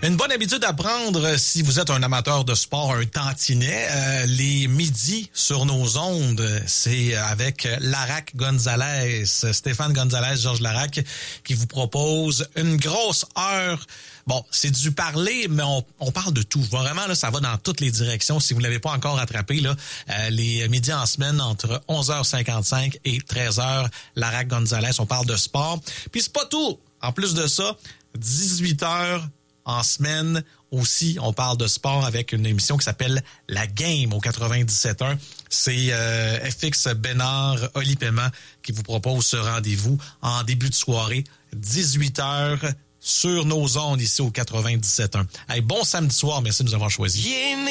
Une bonne habitude à prendre si vous êtes un amateur de sport, un tantinet. Les midis sur nos ondes, c'est avec Larac Gonzalez, Stéphane Gonzalez, Georges Larac, qui vous propose une grosse heure. Bon, c'est du parler, mais on parle de tout. Vraiment, là, ça va dans toutes les directions. Si vous l'avez pas encore attrapé, là, les midis en semaine, entre 11h55 et 13h, Larac Gonzalez, on parle de sport. Puis c'est pas tout. En plus de ça, 18h en semaine aussi, on parle de sport avec une émission qui s'appelle La Game au 97.1. C'est FX Bénard, Oli Paiement qui vous propose ce rendez-vous en début de soirée, 18h sur nos ondes ici au 97.1. Hey, bon samedi soir, merci de nous avoir choisis.